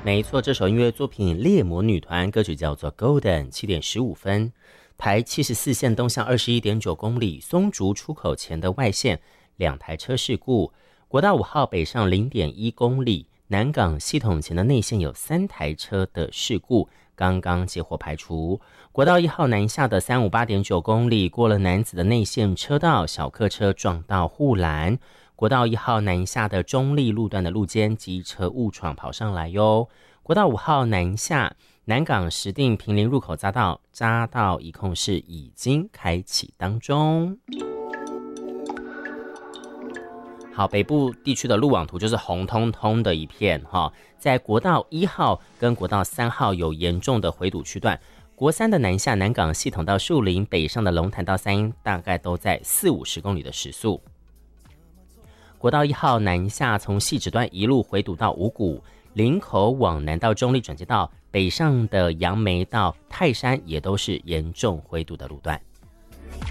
没错，这首音乐作品猎魔女团歌曲叫做 Golden， 7点15分。台74线东向 21.9 公里松竹出口前的外线2台车事故，国道5号北上 0.1 公里南港系统前的内线有3台车的事故，刚刚接获排除。国道1号南下的 358.9 公里过了楠梓的内线车道，小客车撞到护栏。国道1号南下的中立路段的路肩，机车误闯跑上来哟。国道5号南下南港石碇坪林入口匝道一控是已经开启当中。好，北部地区的路网图就是红彤彤的一片哈，在国道1号跟国道3号有严重的回堵区段，国3的南下南港系统到树林，北上的龙潭到三鶯大概都在40-50公里的时速。国道1号南下从汐止段一路回堵到五股，林口往南到中立转接道，北上的杨梅到泰山也都是严重回堵的路段。